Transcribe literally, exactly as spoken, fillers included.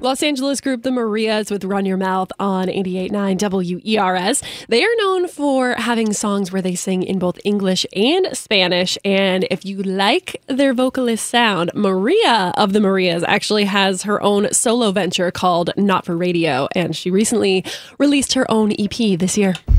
Los Angeles group The Marias with Run Your Mouth on eighty-eight point nine W E R S. They are known for having songs where they sing in both English and Spanish. And if you like their vocalist sound, Maria of The Marias actually has her own solo venture called Not for Radio. And she recently released her own E P this year.